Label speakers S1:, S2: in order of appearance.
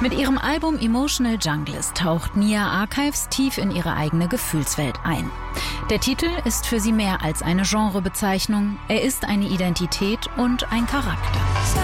S1: Mit ihrem Album Emotional Junglist taucht Nia Archives tief in ihre eigene Gefühlswelt ein. Der Titel ist für sie mehr als eine Genrebezeichnung, er ist eine Identität und ein Charakter.